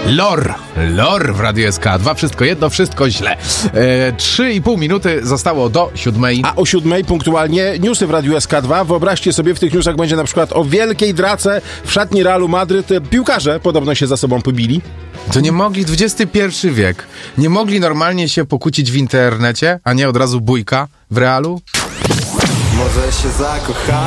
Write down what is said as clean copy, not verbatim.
Lor w Radiu SK2. Wszystko jedno, wszystko źle. 3,5 minuty zostało do 7. A o 7 punktualnie newsy w Radiu SK2. Wyobraźcie sobie, w tych newsach będzie na przykład o wielkiej drace w szatni Realu Madryt. Piłkarze podobno się za sobą pobili. To nie mogli, XXI wiek, nie mogli normalnie się pokłócić w internecie, a nie od razu bójka w Realu? Może się zakochamy.